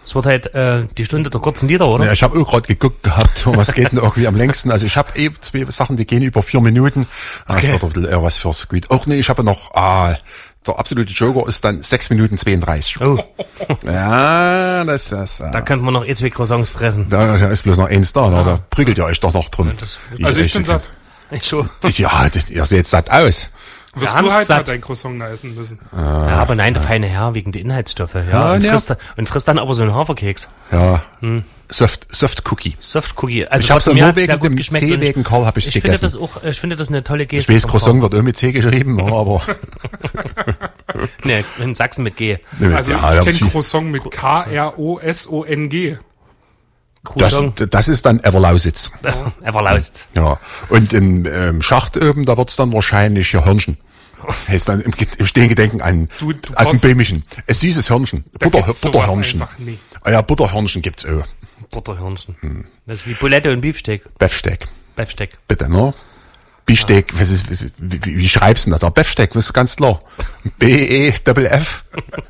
Es wird halt die Stunde der kurzen Lieder, oder? Ja, ich habe auch gerade geguckt gehabt, was geht denn irgendwie am längsten. Also ich habe 2 Sachen, die gehen über 4 Minuten. Das wird ein bisschen eher was fürs Squid. Auch nee, ich habe noch, der absolute Joker ist dann 6 Minuten 32. Oh. Ja, das ist... Da könnte man noch 2 Croissants fressen. Da ist bloß noch eins da, ne? Da prügelt ihr euch doch noch drin. Also ich bin satt. Ich schon. Ja, ihr seht satt aus. Wirst du halt mal dein Croissant da essen müssen. Ja, aber nein, der feine Herr wegen der Inhaltsstoffe. Ja, und frisst dann aber so einen Haferkeks. Ja. Soft Cookie. Soft Cookie. Also ich hab's ja nur wegen dem C wegen Karl habe ich's gegessen. Ich finde das eine tolle Geste. Ich weiß, Croissant wird auch mit C geschrieben, aber... Nee, in Sachsen mit G. Also ich kenne Croissant mit K-R-O-S-O-N-G. Das ist dann Everlausitz. Everlausitz. Ja. Und im Schacht oben, da wird's dann wahrscheinlich Hörnchen. Heißt dann im Stehengedenken an aus dem Böhmischen. Ein süßes Hörnchen. Butterhörnchen. Ja, Butterhörnchen gibt's auch. Butterhörnchen. Das ist wie Bulette und Beefsteak. Beefsteak. Bitte, ne? Beefsteak, wie schreibst du denn da? Beefsteak, das ist ganz klar. B-E-F-F.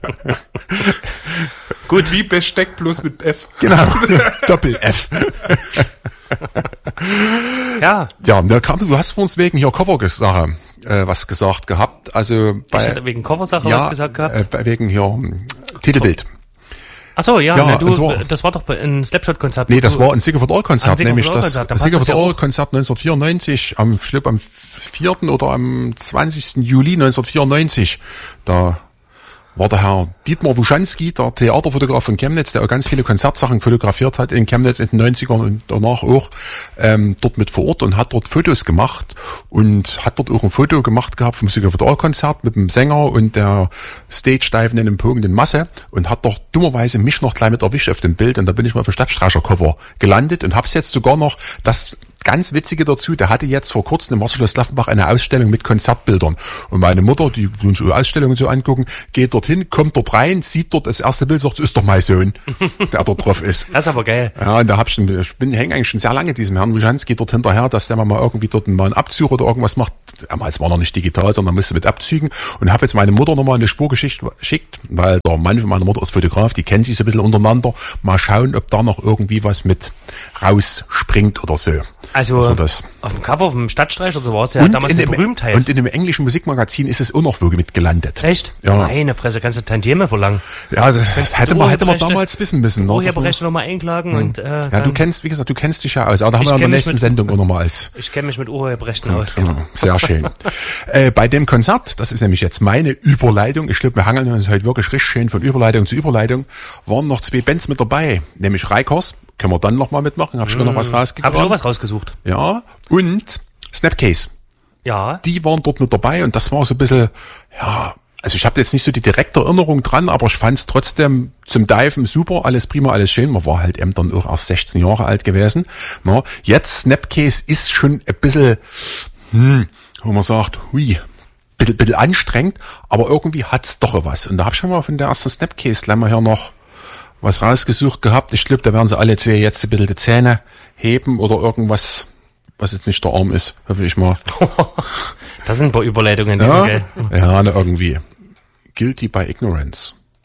Gut, wie Besteck bloß mit F. Genau, Doppel-F. Ja. Ja, du hast vor uns wegen hier Coversache was gesagt gehabt. Also ich hatte wegen Coversache was gesagt gehabt? Wegen hier Titelbild. Ach so, ja, zwar, das war doch ein Slapshot-Konzert. Nee, das war ein Sigurd All-Konzert, nämlich das Sigurd All-Konzert 1994, am 4. oder am 20. Juli 1994. Da war der Herr Dietmar Wuschanski, der Theaterfotograf von Chemnitz, der auch ganz viele Konzertsachen fotografiert hat in Chemnitz in den 90ern und danach auch, dort mit vor Ort und hat dort Fotos gemacht und hat dort auch ein Foto gemacht gehabt vom Sigurd All-Konzert mit dem Sänger und der Stage-Diven in dem pogenden Masse und hat doch dummerweise mich noch gleich mit erwischt auf dem Bild und da bin ich mal für Stadtstreicher-Cover gelandet und hab's jetzt sogar noch, das ganz Witzige dazu, der hatte jetzt vor kurzem im Wasserschloss Laffenbach eine Ausstellung mit Konzertbildern. Und meine Mutter, die uns Ausstellungen so angucken, geht dorthin, kommt dort rein, sieht dort das erste Bild, sagt, das ist doch mein Sohn, der dort drauf ist. Das ist aber geil. Ja, und da hänge eigentlich schon sehr lange diesem Herrn Wuschanski dort hinterher, dass der mal irgendwie dort mal einen Abzug oder irgendwas macht. Damals war noch nicht digital, sondern musste mit Abzügen. Und habe jetzt meine Mutter nochmal eine Spur geschickt, weil der Mann von meiner Mutter ist Fotograf, die kennen sich so ein bisschen untereinander. Mal schauen, ob da noch irgendwie was mit rausspringt oder so. Also auf dem Cover vom Stadtstreicher, so war es ja damals eine Berühmtheit. Und in dem englischen Musikmagazin ist es auch noch wirklich mit gelandet. Echt? Ja. Meine Fresse, kannst du Tantieme verlangen? Ja, das hätte man damals wissen müssen. Urheberrechte nochmal einklagen und ja, du kennst dich ja aus. Aber da haben wir in der nächsten Sendung auch nochmal als... Ich kenne mich mit Urheberrechten aus. Genau, sehr schön. Bei dem Konzert, das ist nämlich jetzt meine Überleitung, ich glaube, wir hangeln uns heute wirklich richtig schön von Überleitung zu Überleitung, waren noch 2 Bands mit dabei, nämlich Reikers, können wir dann nochmal mitmachen, habe ich noch was rausgesucht. Habe ich auch was rausgesucht. Ja, und Snapcase. Ja. Die waren dort mit dabei und das war so ein bisschen, ja, also ich habe jetzt nicht so die direkte Erinnerung dran, aber ich fand es trotzdem zum Diven super, alles prima, alles schön. Man war halt eben dann auch erst 16 Jahre alt gewesen. Na, jetzt Snapcase ist schon ein bisschen, wo man sagt, bisschen anstrengend, aber irgendwie hat's doch was. Und da habe ich schon mal von der ersten Snapcase gleich mal hier noch was rausgesucht gehabt. Ich glaube, da werden sie alle 2 jetzt ein bisschen die Zähne heben oder irgendwas, was jetzt nicht der Arm ist, hoffe ich mal. Das sind ein paar Überleitungen, die sind geil. Ja, irgendwie. Guilty by Ignorance.